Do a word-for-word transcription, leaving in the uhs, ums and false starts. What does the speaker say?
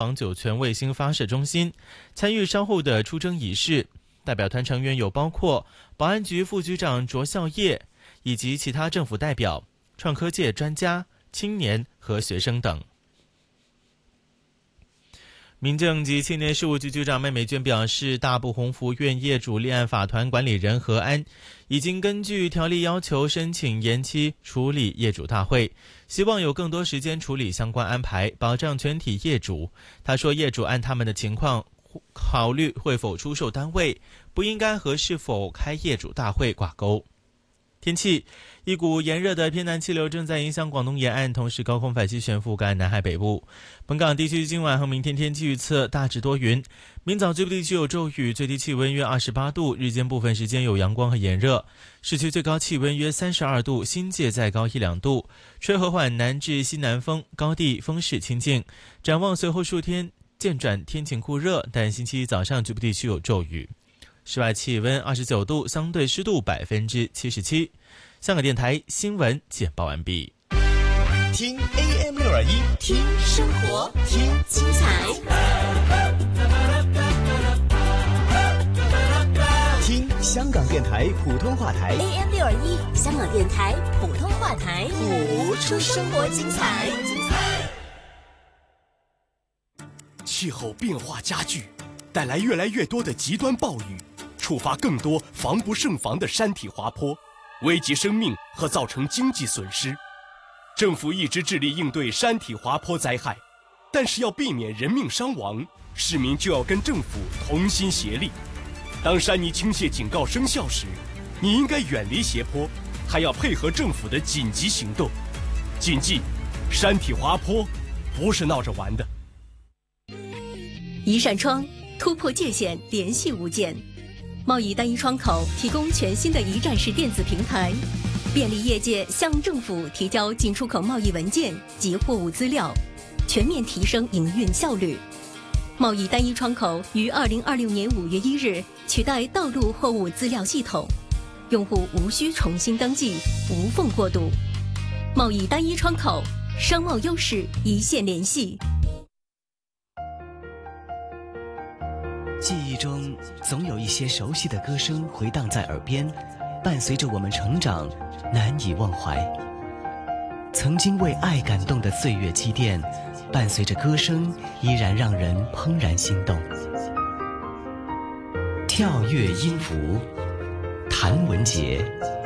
防酒泉卫星发射中心，参与稍后的出征仪式。代表团成员有包括保安局副局长卓孝业以及其他政府代表、创科界专家、青年和学生等。民政及青年事务局局长麦美娟表示，大埔鸿福苑业主立案法团管理人何安已经根据条例要求申请延期处理业主大会，希望有更多时间处理相关安排，保障全体业主。他说，业主按他们的情况考虑会否出售单位，不应该和是否开业主大会挂钩。天气，一股炎热的偏南气流正在影响广东沿岸，同时高空反气旋覆盖南海北部。本港地区今晚和明天天气预测大致多云，明早局部地区有骤雨，最低气温约二十八度，日间部分时间有阳光和炎热，市区最高气温约三十二度，新界再高一两度，吹和缓南至西南风，高地风势清劲。展望随后数天渐转天晴酷热，但星期一早上局部地区有骤雨。室外气温二十九度，相对湿度百分之七十七。香港电台新闻简报完毕。 听 A M 六二一， 听生活，听精彩， 听香港电台普通话台 A M 六二一，香港电台普通话台， 谱出生活精彩。 气候变化加剧，带来越来越多的极端暴雨，触发更多防不胜防的山体滑坡，危及生命和造成经济损失。政府一直致力应对山体滑坡灾害，但是要避免人命伤亡，市民就要跟政府同心协力。当山泥倾泻警告生效时，你应该远离斜坡，还要配合政府的紧急行动。谨记，山体滑坡不是闹着玩的。 一扇窗突破界限，联系物件。贸易单一窗口提供全新的一站式电子平台，便利业界向政府提交进出口贸易文件及货物资料，全面提升营运效率。贸易单一窗口于二零二六年五月一日取代道路货物资料系统，用户无需重新登记，无缝过渡。贸易单一窗口，商贸优势一线联系。 记忆中总有一些熟悉的歌声回荡在耳边，伴随着我们成长，难以忘怀。曾经为爱感动的岁月积淀，伴随着歌声依然让人怦然心动。跳跃音符，谭文杰。